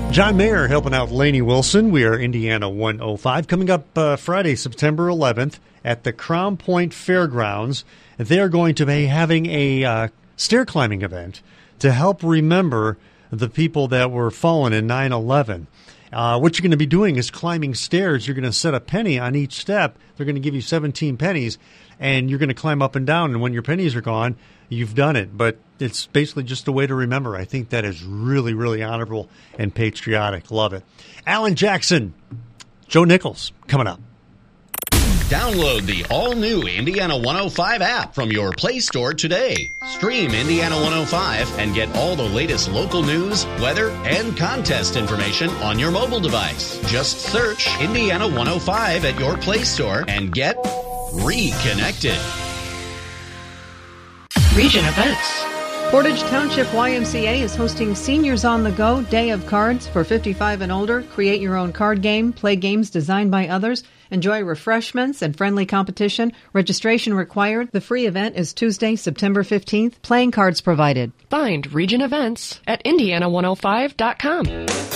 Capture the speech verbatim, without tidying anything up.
John Mayer helping out Lainey Wilson. We are Indiana one oh five. Coming up uh, Friday, September eleventh at the Crown Point Fairgrounds. They are going to be having a uh, stair climbing event to help remember the people that were fallen in nine eleven. Uh, what you're going to be doing is climbing stairs. You're going to set a penny on each step. They're going to give you seventeen pennies, and you're going to climb up and down. And when your pennies are gone, you've done it. But it's basically just a way to remember. I think that is really, really honorable and patriotic. Love it. Alan Jackson, Joe Nichols, coming up. Download the all-new Indiana one oh five app from your Play Store today. Stream Indiana one oh five and get all the latest local news, weather, and contest information on your mobile device. Just search Indiana one oh five at your Play Store and get reconnected. Region events. Portage Township Y M C A is hosting Seniors on the Go Day of Cards for fifty-five and older. Create your own card game, play games designed by others, enjoy refreshments and friendly competition. Registration required. The free event is Tuesday, September fifteenth. Playing cards provided. Find Region events at indiana one oh five dot com.